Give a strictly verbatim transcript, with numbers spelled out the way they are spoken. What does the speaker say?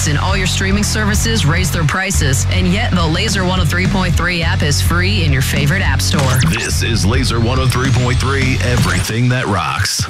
Netflix and all your streaming services raise their prices, and yet the Laser one oh three point three app is free in your favorite app store. This is Laser one oh three point three, everything that rocks.